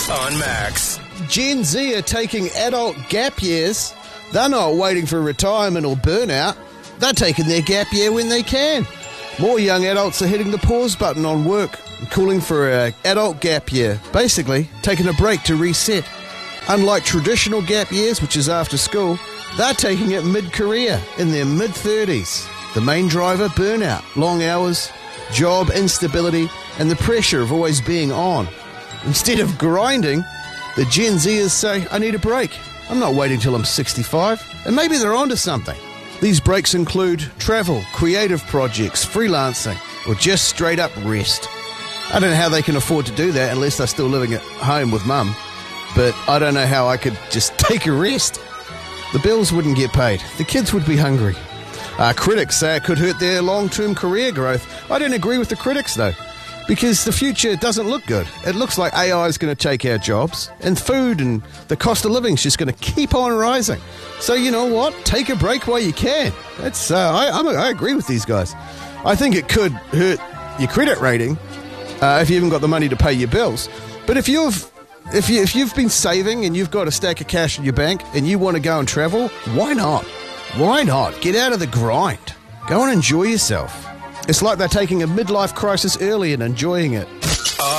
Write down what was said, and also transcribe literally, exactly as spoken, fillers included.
on Max. Gen Z are taking adult gap years. They're not waiting for retirement or burnout. They're taking their gap year when they can. More young adults are hitting the pause button on work and calling for an adult gap year. Basically, taking a break to reset. Unlike traditional gap years, which is after school, they're taking it mid-career, in their mid-thirties. The main driver, burnout, long hours, job instability, and the pressure of always being on. Instead of grinding, the Gen Zers say, I need a break. I'm not waiting till I'm sixty-five. And maybe they're onto something. These breaks include travel, creative projects, freelancing, or just straight up rest. I don't know how they can afford to do that unless they're still living at home with mum. But I don't know how I could just take a rest. The bills wouldn't get paid. The kids would be hungry. Uh, critics say it could hurt their long-term career growth. I don't agree with the critics, though, because the future doesn't look good. It looks like A I is going to take our jobs, and food and the cost of living is just going to keep on rising. So you know what? Take a break while you can. That's uh, I, I'm, I agree with these guys. I think it could hurt your credit rating uh, if you haven't got the money to pay your bills. But if you've If, you, if you've been saving and you've got a stack of cash in your bank and you want to go and travel, why not? Why not? Get out of the grind. Go and enjoy yourself. It's like they're taking a midlife crisis early and enjoying it. On